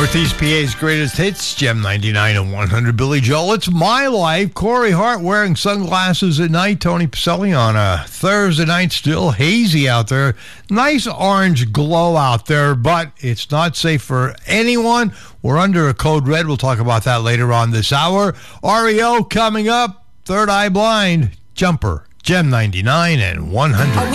Northeast PA's greatest hits, Gem 99 and 100, Billy Joel. It's My Life. Corey Hart wearing sunglasses at night. Tony Pacelli on a Thursday night, still hazy out there. Nice orange glow out there, but it's not safe for anyone. We're under a code red. We'll talk about that later on this hour. REO coming up. Third Eye Blind, Jumper, Gem 99 and 100.